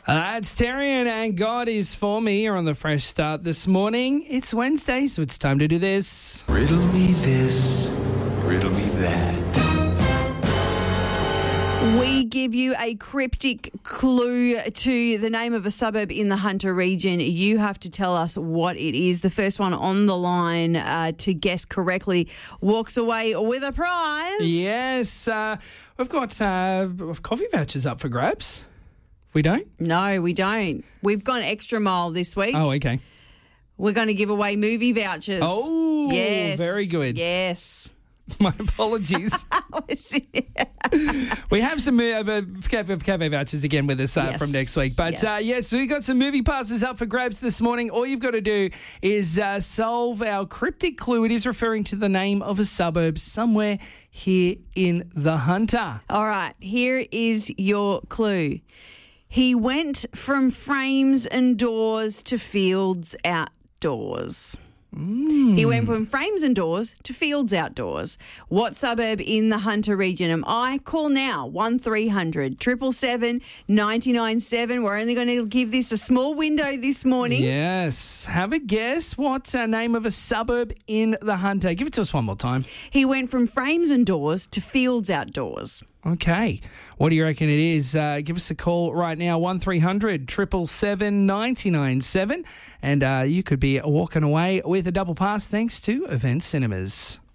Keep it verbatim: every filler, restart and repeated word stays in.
That's Terrian and God is for me here on the Fresh Start this morning. It's Wednesday, so it's time to do this. Riddle me this, riddle me that. We give you a cryptic clue to the name of a suburb in the Hunter region. You have to tell us what it is. The first one on the line uh, to guess correctly walks away with a prize. Yes, uh, we've got uh, coffee vouchers up for grabs. We don't? No, we don't. We've gone extra mile this week. Oh, okay. We're going to give away movie vouchers. Oh, yes. Very good. Yes. My apologies. We have some uh, cafe, cafe vouchers again with us uh, Yes. from next week. But Yes. Uh, yes, we've got some movie passes up for grabs this morning. All you've got to do is uh, solve our cryptic clue. It is referring to the name of a suburb somewhere here in the Hunter. All right, here is your clue. He went from frames and doors to fields outdoors. Mm. He went from frames and doors to fields outdoors. What suburb in the Hunter region am I? Call now, one three hundred, seven seven seven, nine nine seven. We're only going to give this a small window this morning. Yes. Have a guess. What's the name of a suburb in the Hunter? Give it to us one more time. He went from frames and doors to fields outdoors. Okay. What do you reckon it is? Uh, give us a call right now, one three hundred, seven seven seven, nine nine seven. And uh, you could be walking away with a double pass thanks to Event Cinemas.